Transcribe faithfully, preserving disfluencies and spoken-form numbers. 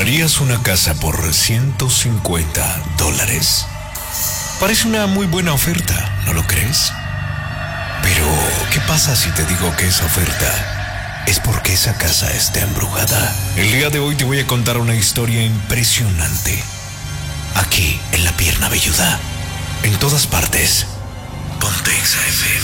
¿Comprarías una casa por ciento cincuenta dólares? Parece una muy buena oferta, ¿no lo crees? Pero, ¿qué pasa si te digo que esa oferta es porque esa casa está embrujada? El día de hoy te voy a contar una historia impresionante. Aquí, en La Pierna Velluda. En todas partes. Ponte Exa F M.